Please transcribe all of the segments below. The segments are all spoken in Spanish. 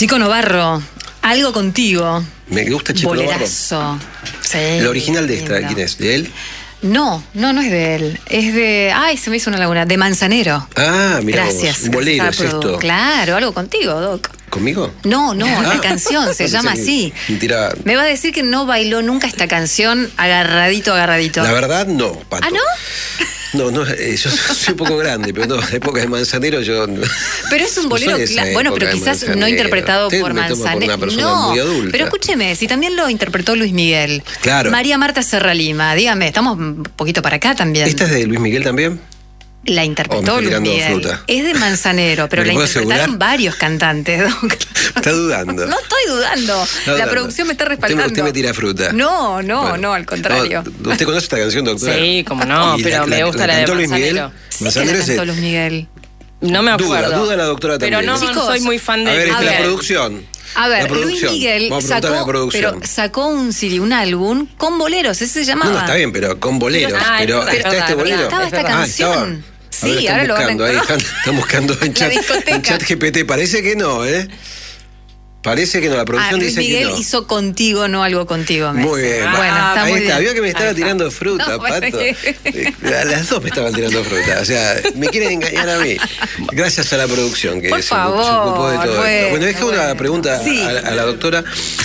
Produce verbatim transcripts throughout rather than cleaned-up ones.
Chico Novarro, algo contigo. Me gusta Chico Bolerazo. Novarro. Sí. El original de esta, ¿quién es? ¿De él? No, no, no es de él. Es de... Ay, se me hizo una laguna. De Manzanero. Ah, mira. Gracias. Un bolero gracias es esto. Claro, algo contigo, Doc. ¿Conmigo? No, no, Ah. la canción se llama así. Mentira. Me va a decir que no bailó nunca esta canción agarradito, agarradito. La verdad, no, Pato. ¿Ah, no? No, no, eh, yo soy un poco grande, pero no, en la época de Manzanero yo... Pero es un bolero, no soy de esa cla- bueno, pero época de quizás no Manzanero. interpretado Usted por me toma por Manzanero. una persona No, muy adulta. pero escúcheme, si también lo interpretó Luis Miguel. Claro. María Marta Serra Lima, dígame, estamos un poquito para acá también. ¿Esta es de Luis Miguel también? La Oh, interpretó me Luis estoy tirando Miguel. fruta. Es de Manzanero, pero ¿Me la puedo interpretaron asegurar? varios cantantes, Doc. Está dudando. No estoy dudando. Está La dudando. producción me está respaldando. Usted, usted me tira fruta. No, no, Bueno. no, al contrario. No, ¿usted conoce esta canción, doctora? Sí, como no, ¿Y pero me gusta la de cantó Luis Miguel? Manzanero. Sí que Manzanero la es cantó el- Luis Miguel. No me Duda, acuerdo. duda la doctora Pero también. no, no Chicos, soy muy fan de... A ver, A esta es la ver. producción. A La ver, Luis producción. Miguel Vamos a preguntar a la sacó, producción. pero sacó un C D, un álbum con boleros, ese se llamaba. No, no, está bien, pero con boleros. Ah, pero es verdad, ¿está es este verdad, bolero? Estaba esta Ah, canción. estaba. Sí, A ver, están ahora lo van a buscando ahí, encontrar. están, están buscando en La chat, discoteca. en chat G P T. Parece que no, ¿eh? Parece que no, la Ah, producción Luis dice Miguel que no. hizo contigo, no algo contigo. me Muy dice. bien. Bueno, Ah, está ahí muy está. bien. Vio que me estaba Ahí está. tirando fruta, No, bueno, Pato. que- Eh, Las dos me estaban tirando fruta. O sea, me quieren engañar a mí. Gracias a la producción que Por se, ocup- se ocupó de favor, todo bueno, esto. Bueno, deja una bueno. pregunta Sí. a, a la doctora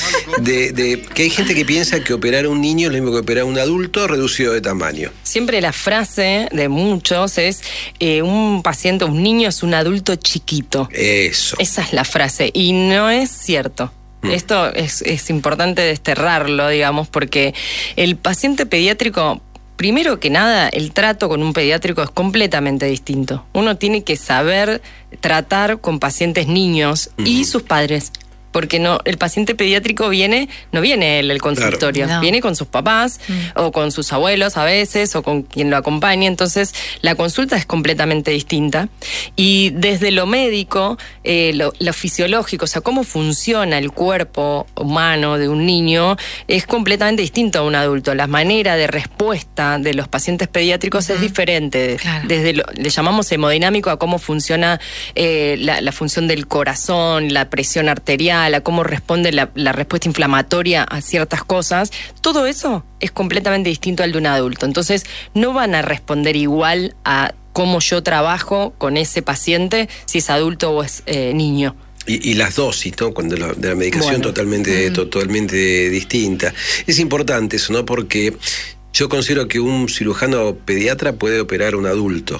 de, de que hay gente que piensa que operar a un niño es lo mismo que operar a un adulto reducido de tamaño. Siempre la frase de muchos es eh, un paciente, un niño es un adulto chiquito. Eso. Esa es la frase y no es cierto. Mm. Esto es, es importante desterrarlo, digamos, porque el paciente pediátrico, primero que nada, el trato con un pediátrico es completamente distinto. Uno tiene que saber tratar con pacientes niños y sus padres. Porque no, el paciente pediátrico viene, no viene él al consultorio, Claro. No. viene con sus papás Mm. o con sus abuelos a veces o con quien lo acompañe. Entonces la consulta es completamente distinta. Y desde lo médico, eh, lo, lo fisiológico, o sea, cómo funciona el cuerpo humano de un niño es completamente distinto a un adulto. La manera de respuesta de los pacientes pediátricos es diferente. Claro. Desde lo, le llamamos hemodinámico a cómo funciona eh, la, la función del corazón, la presión arterial, a cómo responde la, la respuesta inflamatoria a ciertas cosas. Todo eso es completamente distinto al de un adulto. Entonces, no van a responder igual a cómo yo trabajo con ese paciente, si es adulto o es eh, niño. Y, y las dosis, ¿no? Cuando la, de la medicación Bueno. totalmente, to- totalmente distinta. Es importante eso, ¿no? Porque yo considero que un cirujano pediatra puede operar a un adulto.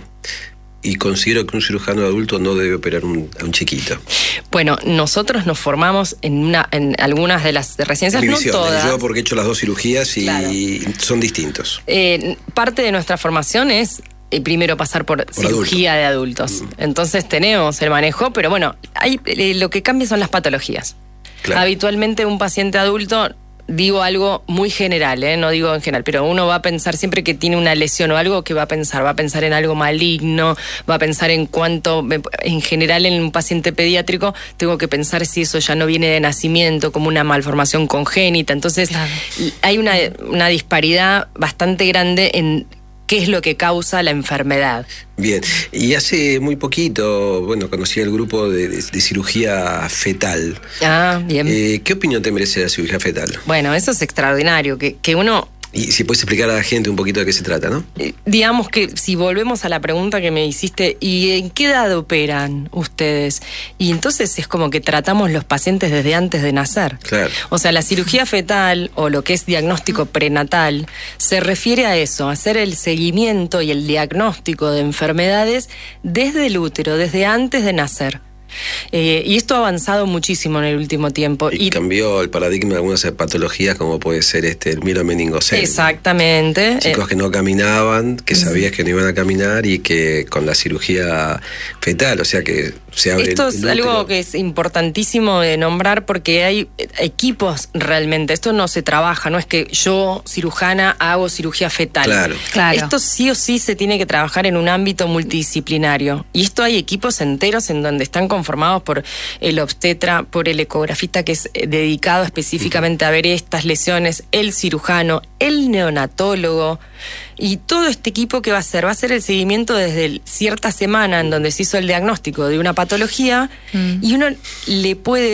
Y considero que un cirujano adulto no debe operar un- a un chiquito. Bueno, nosotros nos formamos en, una, en algunas de las residencias, Mi no visión, todas. yo porque he hecho las dos cirugías y Claro. son distintos. Eh, parte de nuestra formación es eh, primero pasar por, cirugía de adultos. Entonces tenemos el manejo, pero bueno, hay, eh, lo que cambia son las patologías. Claro. Habitualmente un paciente adulto, digo algo muy general, ¿eh? No digo en general, pero uno va a pensar siempre que tiene una lesión o algo que va a pensar, va a pensar en algo maligno, va a pensar en cuánto, en general en un paciente pediátrico, tengo que pensar si eso ya no viene de nacimiento, como una malformación congénita. Entonces, Claro. hay una, una disparidad bastante grande en qué es lo que causa la enfermedad. Bien, y hace muy poquito, bueno, conocí el grupo de, de- de cirugía fetal. Ah, bien. Eh, ¿Qué opinión te merece la cirugía fetal? Bueno, eso es extraordinario, que, que uno... Y si puedes explicar a la gente un poquito de qué se trata, ¿no? Eh, Digamos que si volvemos a la pregunta que me hiciste, ¿y en qué edad operan ustedes? Y entonces es como que tratamos los pacientes desde antes de nacer. Claro. O sea, la cirugía fetal o lo que es diagnóstico prenatal se refiere a eso, a hacer el seguimiento y el diagnóstico de enfermedades desde el útero, desde antes de nacer. Eh, y esto ha avanzado muchísimo en el último tiempo. Y, cambió el paradigma de algunas patologías como puede ser este el mielomeningocele. Exactamente. Chicos Eh, que no caminaban, que sabías que no iban a caminar y que con la cirugía fetal, o sea que se abre Esto el, es el algo útero. que es importantísimo de nombrar porque hay equipos realmente. Esto no se trabaja, no es que yo, cirujana, hago cirugía fetal. Claro. Claro. Esto sí o sí se tiene que trabajar en un ámbito multidisciplinario. Y esto hay equipos enteros en donde están conformados por el obstetra, por el ecografista que es eh, dedicado específicamente a ver estas lesiones, el cirujano, el neonatólogo y todo este equipo que va a hacer, va a hacer el seguimiento desde el- cierta semana en donde se hizo el diagnóstico de una patología Mm. y uno le puede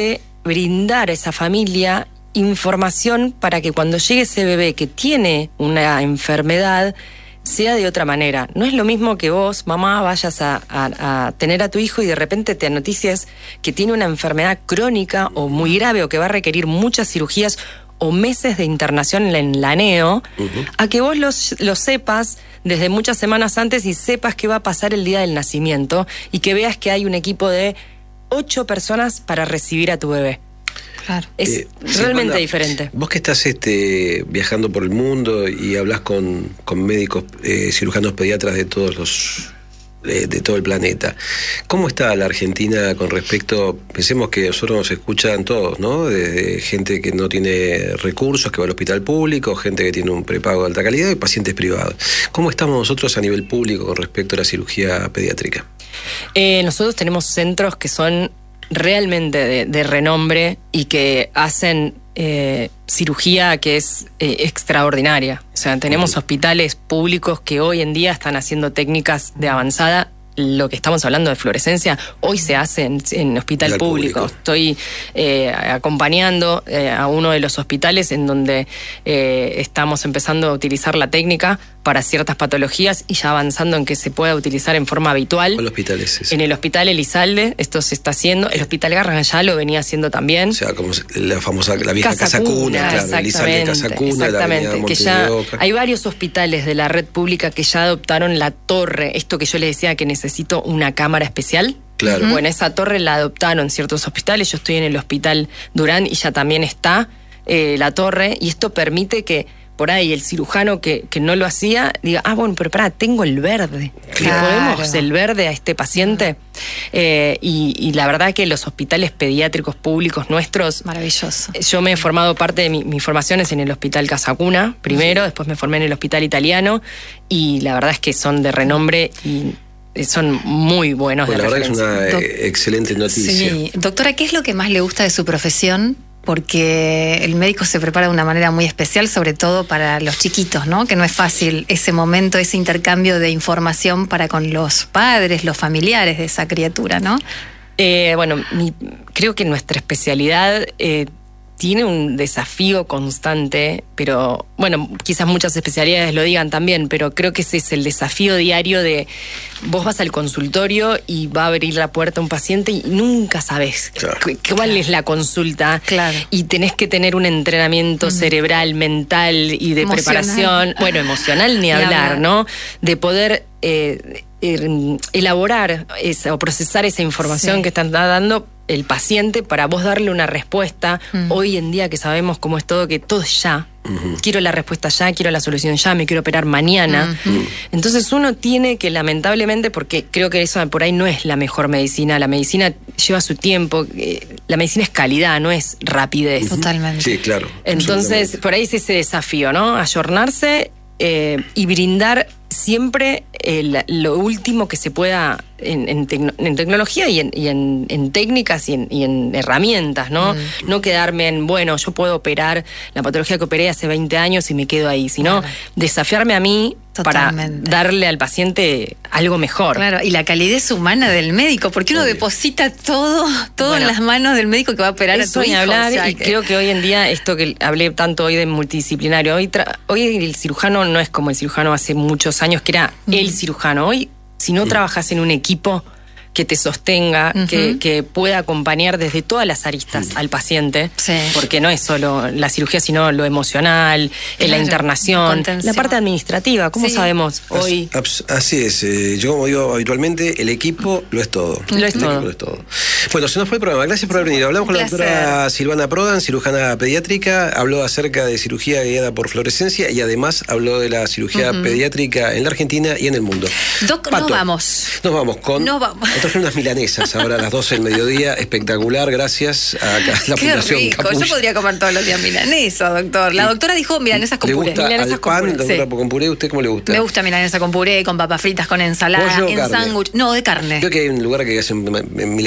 brindar a esa familia información para que cuando llegue ese bebé que tiene una enfermedad, sea de otra manera. No es lo mismo que vos, mamá, vayas a, a, a tener a tu hijo y de repente te noticias que tiene una enfermedad crónica o muy grave o que va a requerir muchas cirugías o meses de internación en la neo, uh-huh. a que vos los, lo sepas desde muchas semanas antes y sepas qué va a pasar el día del nacimiento y que veas que hay un equipo de ocho personas para recibir a tu bebé. Claro. Es eh, realmente Silvana, diferente. Vos que estás este, viajando por el mundo y hablas con, con médicos, eh, cirujanos pediatras de todos los de, de todo el planeta, ¿cómo está la Argentina con respecto? Pensemos que nosotros nos escuchan todos, ¿no? Desde gente que no tiene recursos, que va al hospital público, gente que tiene un prepago de alta calidad y pacientes privados. ¿Cómo estamos nosotros a nivel público con respecto a la cirugía pediátrica? Eh, nosotros tenemos centros que son realmente de, de renombre y que hacen eh, cirugía que es eh, extraordinaria. O sea, tenemos hospitales públicos que hoy en día están haciendo técnicas de avanzada. Lo que estamos hablando de fluorescencia hoy se hace en, en hospital público. público. Estoy eh, acompañando eh, a uno de los hospitales en donde eh, estamos empezando a utilizar la técnica para ciertas patologías y ya avanzando en que se pueda utilizar en forma habitual. ¿Cuál hospital es ese? En el hospital Elizalde esto se está haciendo. El hospital Garrahan ya lo venía haciendo también. O sea, como la famosa, la vieja Casa Cuna, claro, Elizalde Casa Cuna, exactamente, que ya hay varios hospitales de la red pública que ya adoptaron la torre, esto que yo les decía que necesito una cámara especial. Claro. Bueno, esa torre la adoptaron ciertos hospitales. Yo estoy en el hospital Durán y ya también está eh, la torre, y esto permite que por ahí el cirujano que, que no lo hacía diga, ah, bueno, pero pará, tengo el verde. Claro. ¿Le podemos el verde a este paciente? Eh, y, y la verdad que los hospitales pediátricos públicos nuestros... Maravilloso. Yo me he formado parte de mi, mi formación es en el hospital Casa Cuna, primero, sí. Después me formé en el hospital italiano, y la verdad es que son de renombre y... son muy buenos. Bueno, de la verdad que es una Doc- excelente noticia. Sí. Doctora, ¿qué es lo que más le gusta de su profesión? Porque el médico se prepara de una manera muy especial, sobre todo para los chiquitos, ¿no? Que no es fácil ese momento, ese intercambio de información para con los padres, los familiares de esa criatura, ¿no? Eh, bueno, mi, creo que nuestra especialidad eh, tiene un desafío constante, pero bueno, quizás muchas especialidades lo digan también, pero creo que ese es el desafío diario de vos vas al consultorio y va a abrir la puerta un paciente y nunca sabés claro. cu- cuál es la consulta. Claro. Y tenés que tener un entrenamiento mm. cerebral, mental y de emocional. preparación, bueno, emocional ni, ni hablar, hablar, ¿no? De poder eh, eh, elaborar esa, o procesar esa información sí. que están dando el paciente para vos darle una respuesta. Mm. Hoy en día que sabemos cómo es todo, que todo es ya. Uh-huh. Quiero la respuesta ya, quiero la solución ya, me quiero operar mañana. Uh-huh. Entonces uno tiene que, lamentablemente, porque creo que eso por ahí no es la mejor medicina, la medicina lleva su tiempo, eh, la medicina es calidad, no es rapidez. Totalmente. Sí, claro. Entonces, por ahí es ese desafío, ¿no? Ayornarse eh, y brindar siempre el, lo último que se pueda en, en, tecno, en tecnología y, en, y en, en técnicas y en, y en herramientas, ¿no? Mm. No quedarme en, bueno, yo puedo operar la patología que operé hace veinte años y me quedo ahí, sino claro. desafiarme a mí Totalmente. Para darle al paciente algo mejor. Claro, y la calidez humana del médico, porque uno Obvio. deposita todo, todo bueno, en las manos del médico que va a operar a tu hijo. Hablar, o sea, y que... creo que hoy en día, esto que hablé tanto hoy de multidisciplinario, hoy, tra- hoy el cirujano no es como el cirujano hace muchos años, que era mm. el cirujano. Hoy, si no mm. trabajas en un equipo que te sostenga, uh-huh. que, que pueda acompañar desde todas las aristas uh-huh. al paciente, sí. porque no es solo la cirugía, sino lo emocional, claro. la internación, la parte administrativa, ¿cómo sí. sabemos hoy? Así, así es, eh, yo como digo habitualmente, el equipo lo es todo. Lo es, todo. lo es todo. Bueno, se nos fue el programa, gracias por haber venido. Hablamos con la doctora Silvana Prodan, cirujana pediátrica, habló acerca de cirugía guiada por fluorescencia y además habló de la cirugía uh-huh. pediátrica en la Argentina y en el mundo. Doc, Pato, nos vamos. Nos vamos con... Nos vamos. Traje unas milanesas ahora a las doce del mediodía, espectacular, gracias a la Qué Fundación rico. Capullo. Yo podría comer todos los días milanesa, doctor. La doctora dijo milanesas con ¿Le puré. gusta milanesas al con pan, puré. doctora, Sí. con puré? ¿Usted cómo le gusta? Me gusta milanesa con puré, con papas fritas, con ensalada, ¿Pollo o en carne? sándwich. No, de carne. Creo que hay un lugar que hace milanesa de pollo.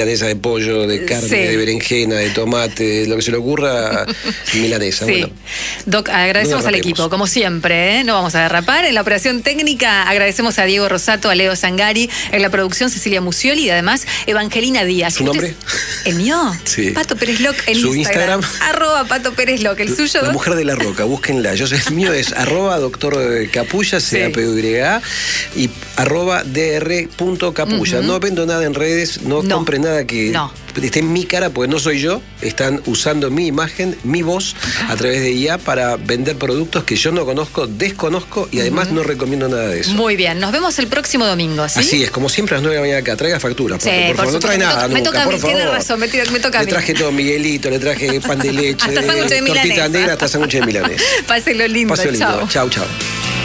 pollo, de carne, Sí. de berenjena, de tomate, de lo que se le ocurra, milanesa. Sí. Bueno, Doc, agradecemos no al derrapemos. equipo, como siempre, ¿eh? No vamos a derrapar. En la operación técnica agradecemos a Diego Rosato, a Leo Zangari, en la producción Cecilia Musioli y además Evangelina Díaz. ¿Su nombre? ¿El mío? Sí. Pato Pérez Loc en ¿Su Instagram. Instagram? Arroba Pato Pérez Loc. ¿El suyo, La Doc? mujer de la roca, búsquenla. Yo sé, el mío es arroba doctor Capulla, Sí. C A P U Y A, y arroba dr.capulla. Ujú. No vendo nada en redes, no, No. compren nada que No. esté en mi cara, porque no soy yo. Están usando mi imagen, mi voz, a través de I A para vender productos que yo no conozco, desconozco y además no recomiendo nada de eso. Muy bien, nos vemos el próximo domingo, ¿sí? Así es, como siempre a las nueve de la mañana acá, traiga factura. Sí, Porque, por por favor, no trae supuesto, nada me nunca, toca- por me tiene favor. razón, me tiene- me toca a Le mí. traje todo Miguelito, le traje pan de leche, Hasta sándwich de tortita milanesa. negra, hasta sándwich de milanesa. Pásenlo lindo, Páselo lindo. chao. Chau, chau.